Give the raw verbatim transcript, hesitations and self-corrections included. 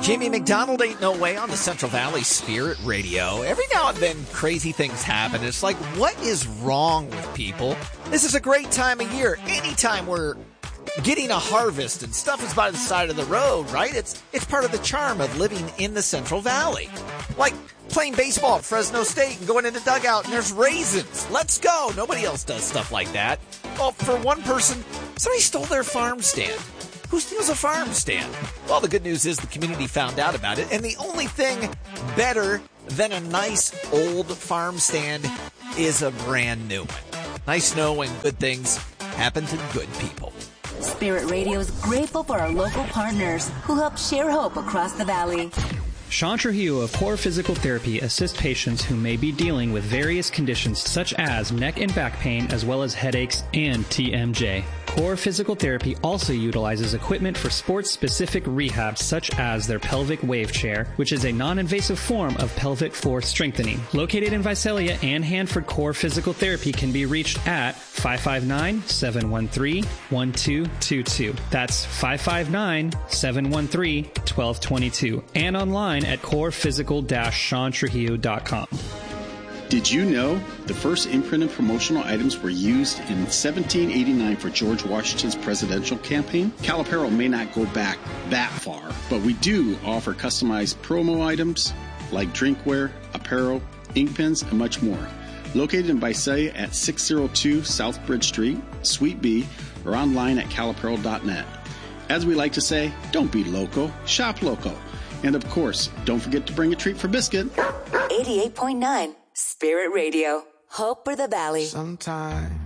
Jamie McDonald, Ain't No Way on the Central Valley Spirit Radio. Every now and then, crazy things happen. It's like, what is wrong with people? This is a great time of year. Anytime we're getting a harvest and stuff is by the side of the road, right? It's it's part of the charm of living in the Central Valley. Like playing baseball at Fresno State and going in the dugout and there's raisins. Let's go. Nobody else does stuff like that. Well, for one person, somebody stole their farm stand. Who steals a farm stand? Well, the good news is the community found out about it, and the only thing better than a nice old farm stand is a brand new one. Nice know when good things happen to good people. Spirit Radio is grateful for our local partners who help share hope across the valley. Sean Trujillo of Core Physical Therapy assists patients who may be dealing with various conditions such as neck and back pain as well as headaches and T M J. Core Physical Therapy also utilizes equipment for sports-specific rehab such as their pelvic wave chair, which is a non-invasive form of pelvic floor strengthening. Located in Visalia and Hanford, Core Physical Therapy can be reached at five five nine, seven one three, one two two two. That's five five nine, seven one three, one two two two and online at core physical dash sean trujillo dot com. Did you know the first imprinted promotional items were used in seventeen eighty-nine for George Washington's presidential campaign? Cal Apparel may not go back that far, but we do offer customized promo items like drinkware, apparel, ink pens, and much more. Located in Visalia at six oh two South Bridge Street, Suite B, or online at cal apparel dot net. As we like to say, don't be loco, shop loco. And of course, don't forget to bring a treat for Biscuit. eighty-eight point nine Spirit Radio. Hope for the Valley. Sometimes